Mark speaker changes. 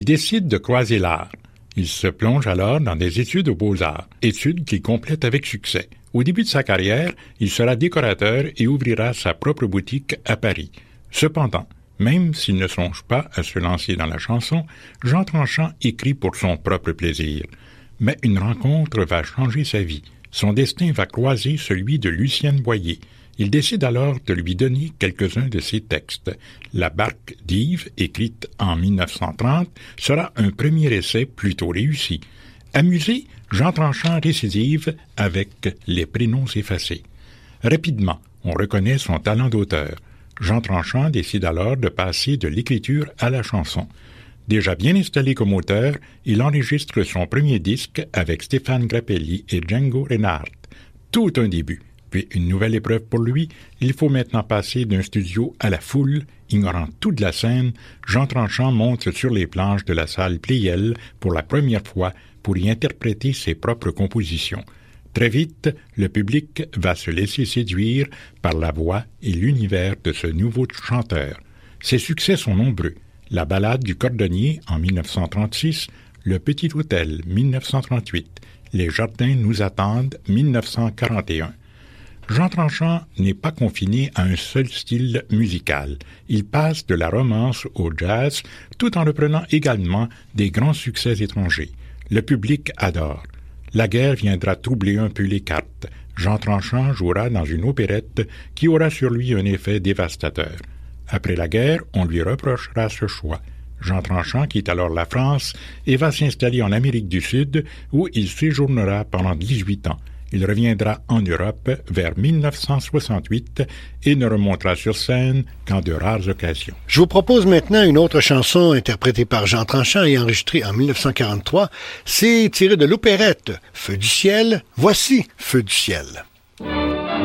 Speaker 1: Il décide de croiser l'art. Il se plonge alors dans des études aux Beaux-Arts, études qu'il complète avec succès. Au début de sa carrière, il sera décorateur et ouvrira sa propre boutique à Paris. Cependant, même s'il ne songe pas à se lancer dans la chanson, Jean Tranchant écrit pour son propre plaisir. Mais une rencontre va changer sa vie. Son destin va croiser celui de Lucienne Boyer. Il décide alors de lui donner quelques-uns de ses textes. La barque d'Yves, écrite en 1930, sera un premier essai plutôt réussi. Amusé, Jean Tranchant récidive avec Les prénoms effacés. Rapidement, on reconnaît son talent d'auteur. Jean Tranchant décide alors de passer de l'écriture à la chanson. Déjà bien installé comme auteur, il enregistre son premier disque avec Stéphane Grappelli et Django Reinhardt. Tout un début. Puis une nouvelle épreuve pour lui, il faut maintenant passer d'un studio à la foule. Ignorant tout de la scène, Jean Tranchant monte sur les planches de la salle Pleyel pour la première fois pour y interpréter ses propres compositions. Très vite, le public va se laisser séduire par la voix et l'univers de ce nouveau chanteur. Ses succès sont nombreux. La ballade du cordonnier en 1936, Le Petit Hôtel 1938, Les jardins nous attendent 1941. Jean Tranchant n'est pas confiné à un seul style musical. Il passe de la romance au jazz, tout en reprenant également des grands succès étrangers. Le public adore. La guerre viendra troubler un peu les cartes. Jean Tranchant jouera dans une opérette qui aura sur lui un effet dévastateur. Après la guerre, on lui reprochera ce choix. Jean Tranchant quitte alors la France et va s'installer en Amérique du Sud où il séjournera pendant 18 ans. Il reviendra en Europe vers 1968 et ne remontera sur scène qu'en de rares occasions.
Speaker 2: Je vous propose maintenant une autre chanson interprétée par Jean Tranchant et enregistrée en 1943. C'est tiré de l'opérette Feu du ciel. Voici Feu du ciel.